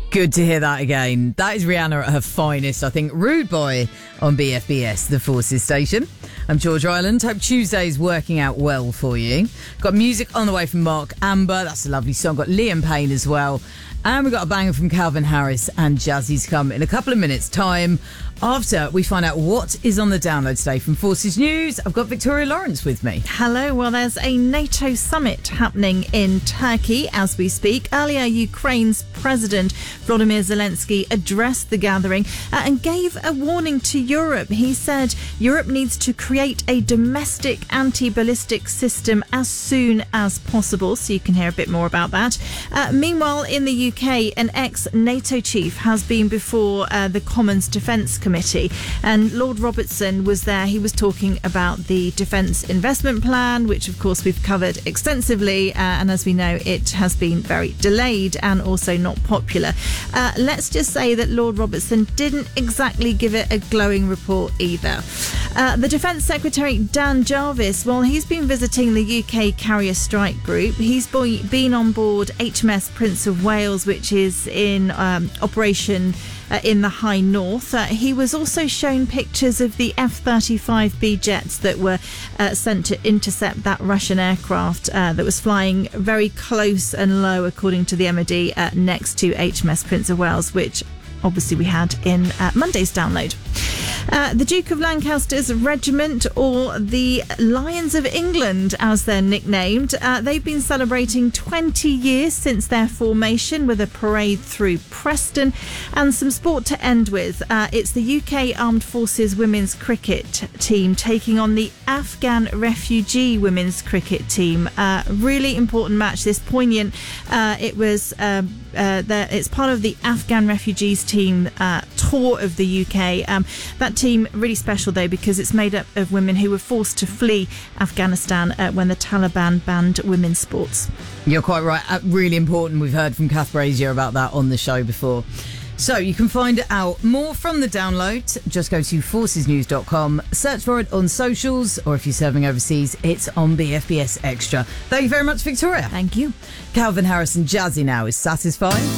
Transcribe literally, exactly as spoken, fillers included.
Good to hear that again. That is Rihanna at her finest, I think. Rude Boy on B F B S, the Forces station. I'm George Ireland. Hope Tuesday's working out well for you. Got music on the way from Mark Amber. That's a lovely song. Got Liam Payne as well. And we've got a banger from Calvin Harris and Jazzy's come in a couple of minutes' time. After we find out what is on the download today from Forces News, I've got Victoria Lawrence with me. Hello. Well, there's a NATO summit happening in Turkey as we speak. Earlier, Ukraine's President Volodymyr Zelensky addressed the gathering uh, and gave a warning to Europe. He said Europe needs to create a domestic anti-ballistic system as soon as possible. So you can hear a bit more about that. Uh, meanwhile, in the U K, an ex-NATO chief has been before uh, the Commons Defence Committee, and Lord Robertson was there. He was talking about the Defence Investment Plan, which of course we've covered extensively, uh, and as we know, it has been very delayed and also not popular. Uh, let's just say that Lord Robertson didn't exactly give it a glowing report either. Uh, the Defence Secretary Dan Jarvis, well, he's been visiting the U K Carrier Strike Group. He's been on board H M S Prince of Wales, which is in um, operation Uh, in the High North. Uh, he was also shown pictures of the F thirty-five B jets that were uh, sent to intercept that Russian aircraft uh, that was flying very close and low, according to the M O D, uh, next to H M S Prince of Wales, which obviously we had in uh, Monday's download. Uh, the Duke of Lancaster's regiment, or the Lions of England as they're nicknamed, uh, they've been celebrating twenty years since their formation with a parade through Preston. And some sport to end with. Uh, it's the U K Armed Forces women's cricket team taking on the Afghan refugee women's cricket team. Uh, really important match, this poignant. Uh, it was uh, uh, the, it's part of the Afghan refugees team uh, tour of the U K. Um, that team really special though, because it's made up of women who were forced to flee Afghanistan uh, when the Taliban banned women's sports. You're quite right. Uh, really important. We've heard from Kath Brazier about that on the show before. So you can find out more from the download. Just go to forces news dot com, search for it on socials, or if you're serving overseas, it's on B F B S Extra. Thank you very much, Victoria. Thank you. Calvin Harris and Jazzy now is Satisfied.